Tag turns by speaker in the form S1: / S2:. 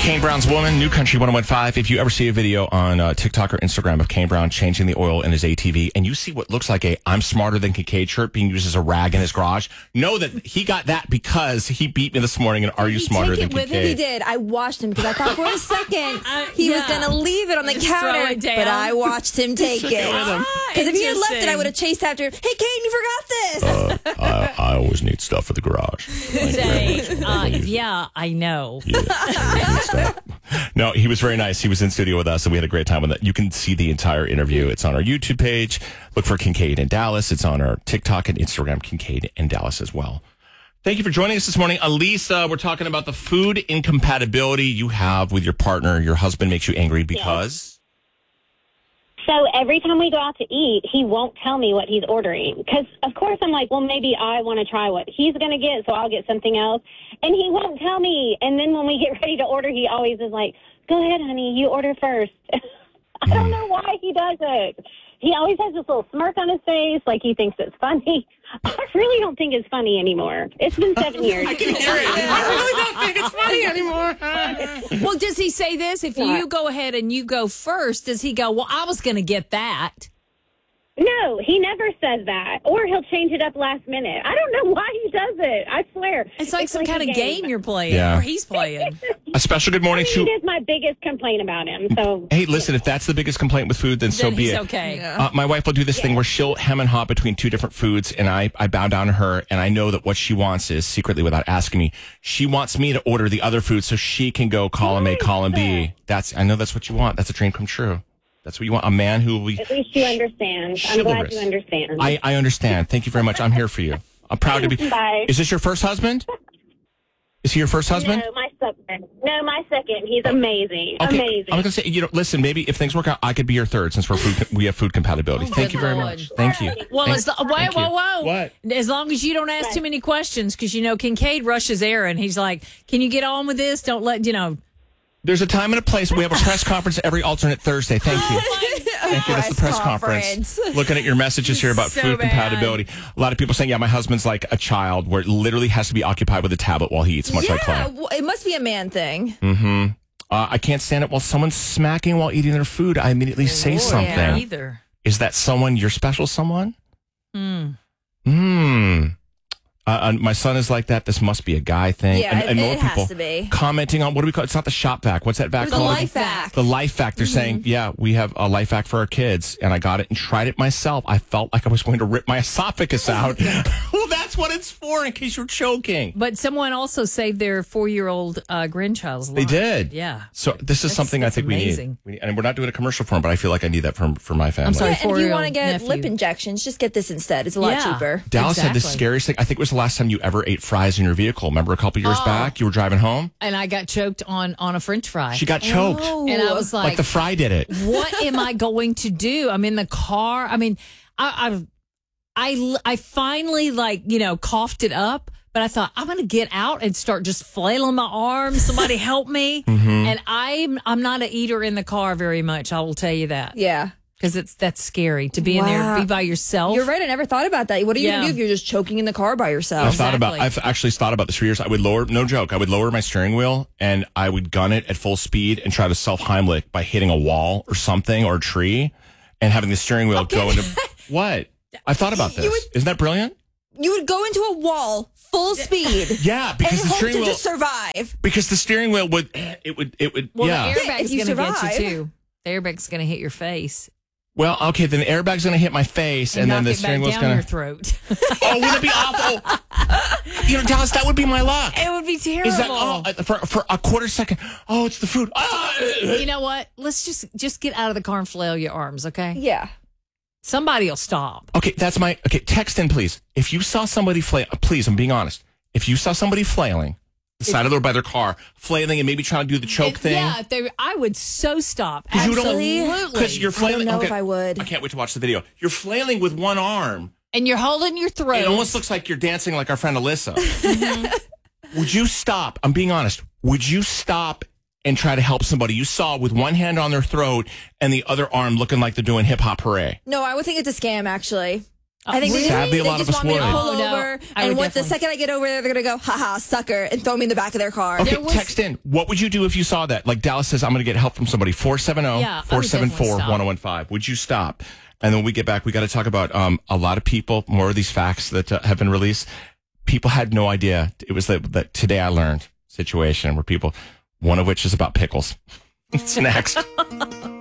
S1: Kane Brown's Woman, New Country 101.5. If you ever see a video on TikTok or Instagram of Kane Brown changing the oil in his ATV and you see what looks like a I'm smarter than Kincaid shirt being used as a rag in his garage, know that he got that because he beat me this morning and are you smarter than Kincaid?
S2: He did. I watched him because I thought for a second he was going to leave it on the counter, but I watched him take it. Because if he had left it, I would have chased after him. Hey, Kane, you forgot this.
S1: I always need stuff for the garage.
S3: Yeah, I know.
S1: No, he was very nice. He was in studio with us, and we had a great time with it. You can see the entire interview. It's on our YouTube page. Look for Kincaid in Dallas. It's on our TikTok and Instagram, Kincaid in Dallas as well. Thank you for joining us this morning. Elisa, we're talking about the food incompatibility you have with your partner. Your husband makes you angry because...
S4: So every time we go out to eat, he won't tell me what he's ordering. Because, of course, I'm like, well, maybe I want to try what he's going to get, so I'll get something else. And he won't tell me. And then when we get ready to order, he always is like, go ahead, honey, you order first. I don't know why he does it. He always has this little smirk on his face, like he thinks it's funny. I really don't think it's funny anymore. It's been 7 years.
S1: I can hear it. I really don't think it's funny anymore.
S3: Well, does he say this? If you go ahead and you go first, does he go, well, I was going to get that?
S4: No, he never says that. Or he'll change it up last minute. I don't know why he does it. I swear.
S3: It's like some kind of game you're playing,
S1: Yeah.
S3: or he's playing.
S1: A special good morning to...
S4: It is my biggest complaint about him. So
S1: Hey, listen, if that's the biggest complaint with food, then so be
S3: he's
S1: it.
S3: okay.
S1: My wife will do this thing where she'll hem and haw between two different foods, and I bow down to her, and I know that what she wants is, secretly without asking me, she wants me to order the other food so she can go column A, column B. I know that's what you want. That's a dream come true. That's what you want. A man who will be...
S4: At least you understand. I'm glad you understand.
S1: I understand. Thank you very much. I'm here for you. I'm proud to be...
S4: Bye.
S1: Is this your first husband? Is he your first husband?
S4: No, my second. No, my second. He's amazing.
S1: Okay.
S4: Amazing.
S1: I'm going to say, listen, maybe if things work out, I could be your third since we have food compatibility. Thank you very much. Thank you.
S3: Well, whoa.
S1: What?
S3: As long as you don't ask too many questions, because, Kincaid rushes Aaron. He's like, can you get on with this? Don't let,
S1: There's a time and a place. We have a press conference every alternate Thursday. Thank you. Thank you. That's the press conference. Looking at your messages here about food compatibility. A lot of people saying, my husband's like a child where it literally has to be occupied with a tablet while he eats, much like Clay.
S2: It must be a man thing.
S1: Mm-hmm. I can't stand it while someone's smacking while eating their food. I immediately say something.
S3: Yeah, either.
S1: Is that someone, your special someone? My son is like that. This must be a guy thing.
S2: Yeah,
S1: and more
S2: it
S1: people
S2: has to be.
S1: commenting on, what do we call it? It's not the shop vac. What's that vac
S2: The
S1: called?
S2: life vac.
S1: The life vac. They're saying, we have a life vac for our kids. And I got it and tried it myself. I felt like I was going to rip my esophagus out. Well, that's what it's for, in case you're choking.
S3: But someone also saved their 4-year-old grandchild's life.
S1: They did.
S3: Yeah.
S1: So this is something I think
S3: amazing.
S1: we need. And we're not doing a commercial for them, but I feel like I need that for my family.
S3: I'm sorry,
S2: And if you want to
S3: 4-year-old
S2: get
S3: nephew.
S2: lip injections, just get this instead. It's a lot cheaper.
S1: Dallas had the
S3: Exactly.
S1: scariest thing. I think it was the last time you ever ate fries in your vehicle. Remember a couple years back? You were driving home?
S3: And I got choked on a French fry.
S1: She got choked.
S3: And I was
S1: Like the fry did it.
S3: what am I going to do? I'm in the car. I mean, I finally coughed it up, but I thought I'm going to get out and start just flailing my arms. Somebody help me. And I'm not an eater in the car very much. I will tell you that.
S2: Yeah.
S3: Because that's scary to be in there, be by yourself.
S2: You're right. I never thought about that. What are you going to do if you're just choking in the car by yourself?
S1: I've actually thought about this for years. I would no joke, I would lower my steering wheel and I would gun it at full speed and try to self-Heimlich by hitting a wall or something or a tree and having the steering wheel go into... What? I thought about this. Isn't that brilliant?
S2: You would go into a wall full speed.
S1: Yeah, because
S2: and
S1: the
S2: hope
S1: steering
S2: to
S1: wheel...
S2: just survive.
S1: Because the steering wheel would...
S3: Well,
S1: yeah.
S3: the airbag's
S2: if you
S3: going to get
S2: survive.
S3: you, too. The airbag's going to hit your face.
S1: Well, okay, then the airbag's going to hit my face, and then the steering wheel's going
S3: your
S1: to...
S3: throat.
S1: Oh, wouldn't it be awful? Dallas, that would be my luck.
S3: It would be terrible.
S1: Is that for a quarter second? Oh, it's the food.
S3: You know what? Let's just get out of the car and flail your arms, okay?
S2: Yeah.
S3: Somebody will stop.
S1: Okay, text in, please. If you saw somebody please, I'm being honest. If you saw somebody flailing, the side of the road by their car, flailing and maybe trying to do the choke thing.
S3: Yeah, I would so stop.
S2: Absolutely.
S1: Because you're flailing.
S2: I don't know if I would.
S1: I can't wait to watch the video. You're flailing with one arm.
S3: And you're holding your throat.
S1: It almost looks like you're dancing like our friend Alyssa. Would you stop? I'm being honest. Would you stop and try to help somebody you saw with one hand on their throat and the other arm looking like they're doing hip hop hooray?
S2: No, I would think it's a scam, actually. I think
S1: Sadly, a
S2: they
S1: lot
S2: just
S1: of us
S2: want me to
S1: would.
S2: pull
S3: Oh, no.
S2: over,
S3: I
S2: and
S3: would
S2: the second I get over there, they're going to go, haha, sucker, and throw me in the back of their car.
S1: Okay, text in. What would you do if you saw that? Like Dallas says, I'm going to get help from somebody. 470-474-1015. Would you stop? And then when we get back, we got to talk about a lot of people, more of these facts that have been released. People had no idea. It was that Today I Learned situation where people, one of which is about pickles. It's next.